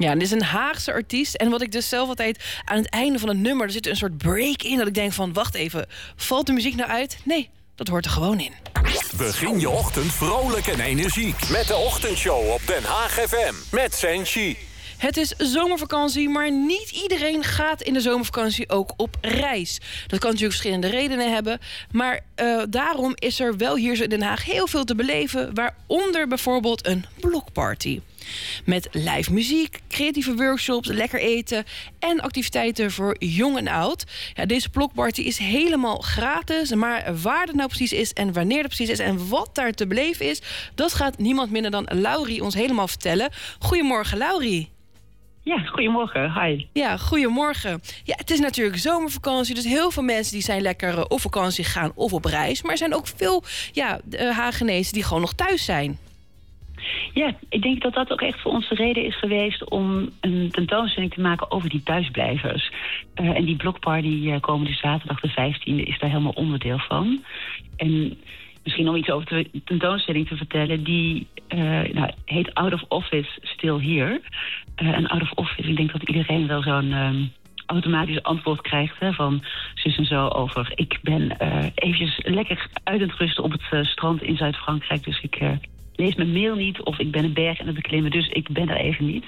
Ja, dit is een Haagse artiest. En wat ik dus zelf altijd aan het einde van het nummer... er zit een soort break in dat ik denk van... wacht even, valt de muziek nou uit? Nee, dat hoort er gewoon in. Begin je ochtend vrolijk en energiek. Met de ochtendshow op Den Haag FM. Met Senshi. Het is zomervakantie, maar niet iedereen gaat in de zomervakantie ook op reis. Dat kan natuurlijk verschillende redenen hebben. Maar daarom is er wel hier zo in Den Haag heel veel te beleven... waaronder bijvoorbeeld een blokparty. Met live muziek, creatieve workshops, lekker eten... en activiteiten voor jong en oud. Ja, deze blokparty is helemaal gratis. Maar waar dat nou precies is en wanneer dat precies is... en wat daar te beleven is... dat gaat niemand minder dan Laurie ons helemaal vertellen. Goedemorgen, Laurie. Ja, goedemorgen. Hi. Ja, goedemorgen. Ja, het is natuurlijk zomervakantie, dus heel veel mensen die zijn lekker op vakantie gaan of op reis. Maar er zijn ook veel Hagenezen die gewoon nog thuis zijn. Ja, ik denk dat dat ook echt voor ons de reden is geweest om een tentoonstelling te maken over die thuisblijvers. En die blokparty komende zaterdag de 15e is daar helemaal onderdeel van. En misschien om iets over de tentoonstelling te vertellen, die heet Out of Office Still Here. En Out of Office, ik denk dat iedereen wel zo'n automatisch antwoord krijgt van zus en zo over... ik ben eventjes lekker uit het rusten op het strand in Zuid-Frankrijk, dus ik lees mijn mail niet of ik ben een berg aan het beklimmen, dus ik ben er even niet.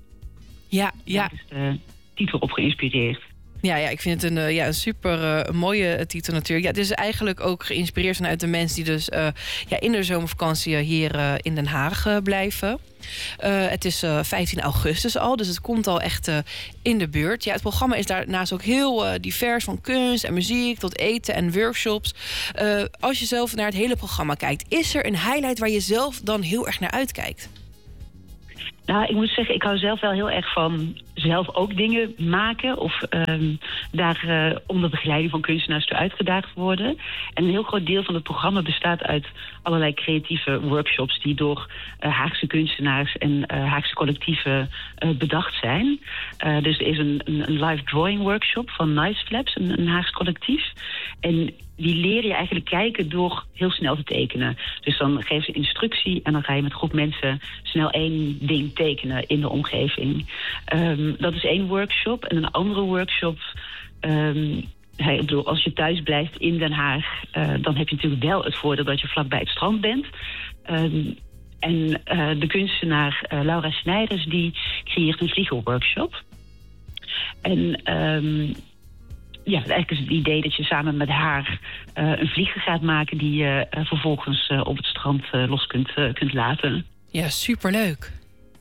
Ja. Daar is de titel op geïnspireerd. Ja, ik vind het een super mooie titel natuurlijk. Ja, het is eigenlijk ook geïnspireerd vanuit de mensen die dus in de zomervakantie hier in Den Haag blijven. Het is 15 augustus al, dus het komt al echt in de buurt. Ja, het programma is daarnaast ook heel divers, van kunst en muziek tot eten en workshops. Als je zelf naar het hele programma kijkt, is er een highlight waar je zelf dan heel erg naar uitkijkt? Nou, ik moet zeggen, ik hou zelf wel heel erg van zelf ook dingen maken of daar onder begeleiding van kunstenaars toe uitgedaagd worden. En een heel groot deel van het programma bestaat uit allerlei creatieve workshops die door Haagse kunstenaars en Haagse collectieven bedacht zijn. Dus er is een live drawing workshop van Nice Flaps, een Haags collectief. En die leren je eigenlijk kijken door heel snel te tekenen. Dus dan geven ze instructie en dan ga je met een groep mensen snel één ding tekenen in de omgeving. Dat is één workshop. En een andere workshop, ik bedoel, als je thuis blijft in Den Haag, dan heb je natuurlijk wel het voordeel dat je vlakbij het strand bent. En de kunstenaar Laura Snijders, die creëert een vliegelworkshop. En eigenlijk is het idee dat je samen met haar een vlieger gaat maken die je vervolgens op het strand los kunt laten. Ja, superleuk.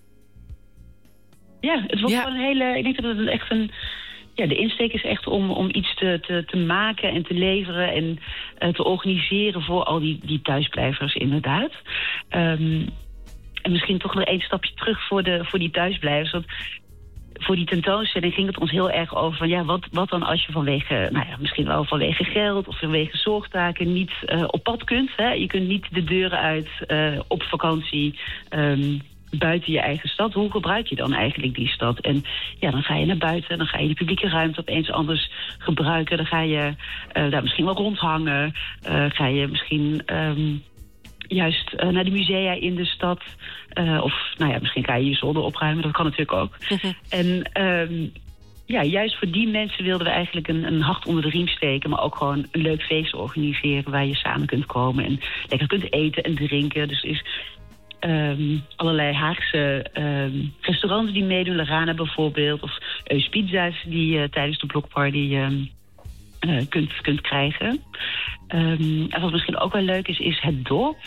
Ja, het wordt gewoon een hele... Ik denk dat het echt een... Ja, de insteek is echt om iets te maken en te leveren en te organiseren voor al die thuisblijvers inderdaad. En misschien toch nog één stapje terug voor die thuisblijvers. Want voor die tentoonstelling ging het ons heel erg over van wat dan als je vanwege, misschien wel vanwege geld of vanwege zorgtaken niet op pad kunt. Hè? Je kunt niet de deuren uit op vakantie buiten je eigen stad. Hoe gebruik je dan eigenlijk die stad? En dan ga je naar buiten, dan ga je de publieke ruimte opeens anders gebruiken. Dan ga je daar misschien wel rondhangen. Ga je misschien juist naar de musea in de stad. Of misschien ga je je zolder opruimen. Dat kan natuurlijk ook. En juist voor die mensen wilden we eigenlijk een hart onder de riem steken. Maar ook gewoon een leuk feest organiseren waar je samen kunt komen. En lekker kunt eten en drinken. Dus er is allerlei Haagse restaurants die meedoen. Larana bijvoorbeeld. Of Eus Pizza's die tijdens de blokparty kunt krijgen. En wat misschien ook wel leuk is het dorp.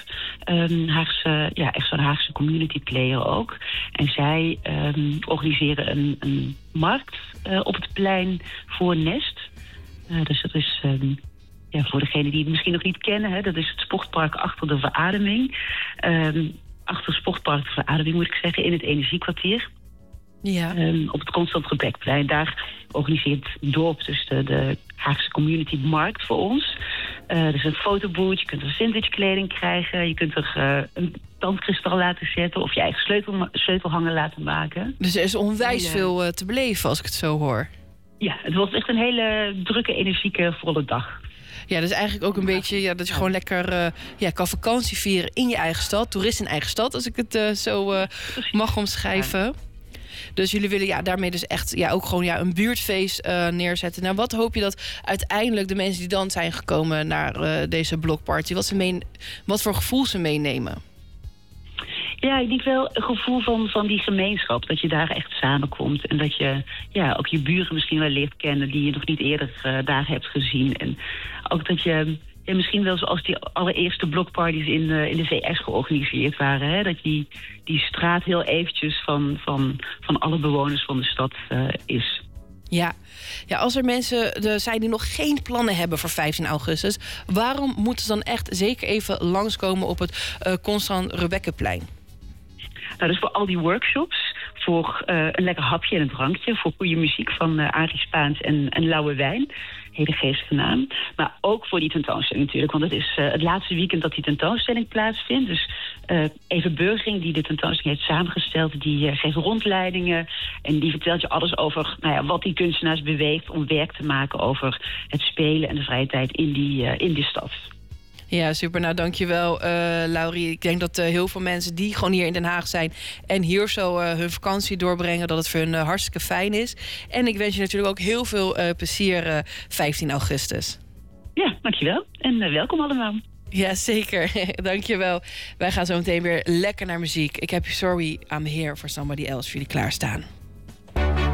Echt zo'n Haagse community player ook. En zij organiseren een markt op het plein voor Nest. Dus dat is voor degenen die het misschien nog niet kennen. Hè, dat is het sportpark achter de verademing. Achter het sportpark de verademing moet ik zeggen, in het Energiekwartier. Ja. Op het Constant Gebekplein. Daar organiseert het dorp dus de Haagse Community Markt voor ons. Er is een fotoboot, je kunt er vintage kleding krijgen. Je kunt er een tandkristal laten zetten of je eigen sleutelhanger laten maken. Dus er is onwijs veel te beleven als ik het zo hoor. Ja, het wordt echt een hele drukke, energieke, volle dag. Ja, dus eigenlijk ook een beetje dat je gewoon lekker kan vakantie vieren in je eigen stad. Toerist in eigen stad, als ik het zo mag omschrijven. Dus jullie willen daarmee dus echt ook gewoon een buurtfeest neerzetten. Nou, wat hoop je dat uiteindelijk de mensen die dan zijn gekomen naar deze blockparty, wat voor gevoel ze meenemen? Ja, ik denk wel een gevoel van die gemeenschap. Dat je daar echt samenkomt. En dat je ook je buren misschien wel leert kennen die je nog niet eerder daar hebt gezien. En ook dat je misschien wel zoals die allereerste blockparties in de VS georganiseerd waren. Hè? Dat die straat heel eventjes van alle bewoners van de stad is. Ja, als er mensen zijn die nog geen plannen hebben voor 15 augustus... waarom moeten ze dan echt zeker even langskomen op het Constant Rebekkeplein? Nou, dus voor al die workshops, voor een lekker hapje en een drankje, voor goede muziek van Arie Spaans en Lauwe Wijn. Hele geestige naam. Maar ook voor die tentoonstelling natuurlijk. Want het is het laatste weekend dat die tentoonstelling plaatsvindt. Dus Eve Burgering, die de tentoonstelling heeft samengesteld, die geeft rondleidingen. En die vertelt je alles over wat die kunstenaars beweegt om werk te maken over het spelen en de vrije tijd in die stad. Ja, super. Nou, dankjewel, Laurie. Ik denk dat heel veel mensen die gewoon hier in Den Haag zijn en hier zo hun vakantie doorbrengen, dat het voor hun hartstikke fijn is. En ik wens je natuurlijk ook heel veel plezier 15 augustus. Ja, dankjewel. En welkom allemaal. Ja, zeker. Dankjewel. Wij gaan zo meteen weer lekker naar muziek. Ik heb Sorry, I'm Here for Somebody Else voor jullie klaarstaan.